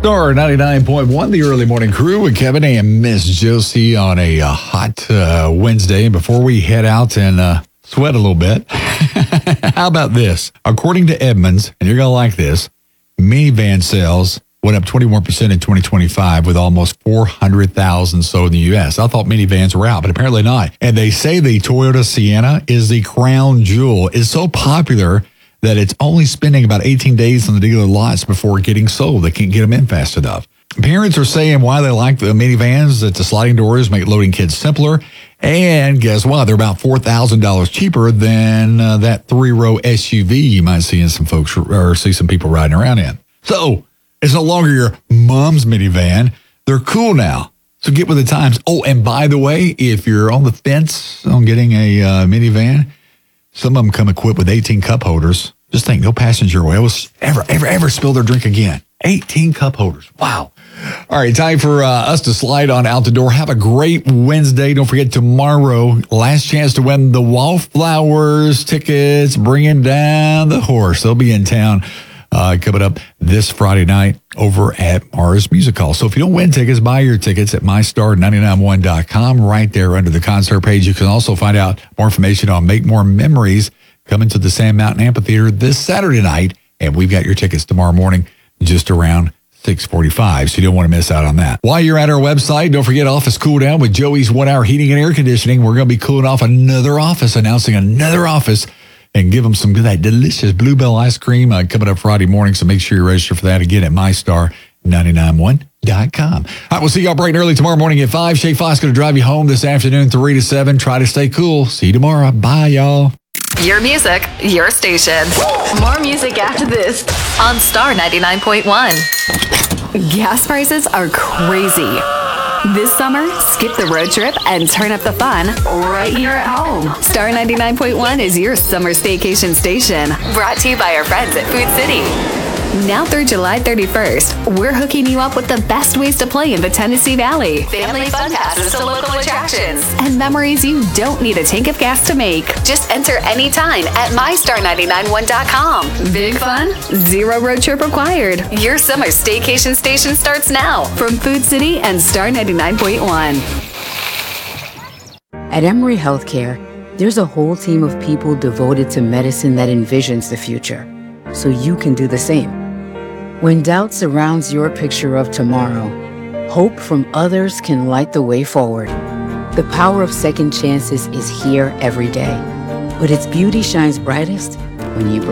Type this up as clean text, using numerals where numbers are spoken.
Star 99.1, the early morning crew with Kevin and Miss Josie on a hot Wednesday. And before we head out and sweat a little bit, how about this? According to Edmunds, and you're going to like this, minivan sales went up 21% in 2025 with almost 400,000 sold in the U.S. I thought minivans were out, but apparently not. And they say the Toyota Sienna is the crown jewel. It's so popular that it's only spending about 18 days on the dealer lots before getting sold. They can't get them in fast enough. Parents are saying why they like the minivans, that the sliding doors make loading kids simpler. And guess what? They're about $4,000 cheaper than that three-row SUV you might see in some folks or see some people riding around in. So it's no longer your mom's minivan. They're cool now. So get with the times. Oh, and by the way, if you're on the fence on getting a minivan, some of them come equipped with 18 cup holders. Just think, no passenger will ever spill their drink again. 18 cup holders. Wow. All right, time for us to slide on out the door. Have a great Wednesday. Don't forget tomorrow, last chance to win the Wallflowers tickets, bringing down the horse. They'll be in town coming up this Friday night over at Mars Music Hall. So if you don't win tickets, buy your tickets at mystar991.com right there under the concert page. You can also find out more information on Make More Memories coming to the Sand Mountain Amphitheater this Saturday night. And we've got your tickets tomorrow morning just around 6:45, so you don't want to miss out on that. While you're at our website, don't forget Office Cool Down with Joey's 1 Hour Heating and Air Conditioning. We're going to be cooling off another office, announcing another office, and give them some of that delicious Bluebell ice cream coming up Friday morning. So make sure you register for that again at mystar991.com. All right, we'll see y'all bright and early tomorrow morning at 5. Shay Foss going to drive you home this afternoon, 3 to 7. Try to stay cool. See you tomorrow. Bye, y'all. Your music, your station. More music after this On Star 99.1. Gas prices are crazy. This summer, skip the road trip and turn up the fun right here at home. Star 99.1 is your summer staycation station. Brought to you by our friends at Food City. Now through July 31st, we're hooking you up with the best ways to play in the Tennessee Valley. Family fun passes to local attractions. And memories you don't need a tank of gas to make. Just enter anytime at mystar991.com. Big fun? Zero road trip required. Your summer staycation station starts now. From Food City and Star 99.1. At Emory Healthcare, there's a whole team of people devoted to medicine that envisions the future, so you can do the same. When doubt surrounds your picture of tomorrow, hope from others can light the way forward. The power of second chances is here every day, but its beauty shines brightest when you